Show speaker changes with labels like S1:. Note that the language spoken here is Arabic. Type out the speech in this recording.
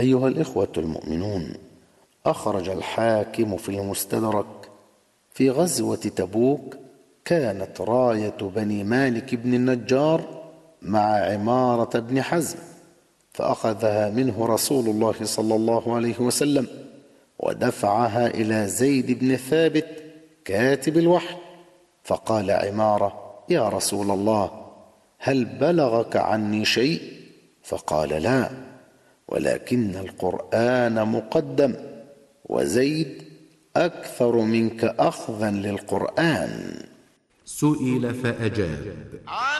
S1: أيها الإخوة المؤمنون، أخرج الحاكم في المستدرك في غزوة تبوك كانت راية بني مالك بن النجار مع عمارة بن حزم، فأخذها منه رسول الله صلى الله عليه وسلم ودفعها إلى زيد بن ثابت كاتب الوحي، فقال عمارة: يا رسول الله، هل بلغك عني شيء؟ فقال: لا، ولكن القرآن مقدم، وزيد أكثر منك أخذا للقرآن.
S2: سئل فأجاب: